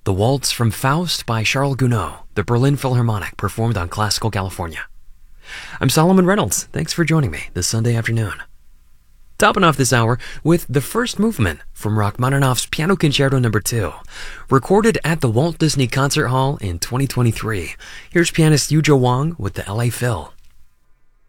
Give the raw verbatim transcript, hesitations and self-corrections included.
The Waltz from Faust by Charles Gounod, the Berlin Philharmonic, performed on Classical California. I'm Solomon Reynolds. Thanks for joining me this Sunday afternoon. Topping off this hour with the first movement from Rachmaninoff's Piano Concerto number two, recorded at the Walt Disney Concert Hall in twenty twenty-three. Here's pianist Yuja Wang with the L A Phil.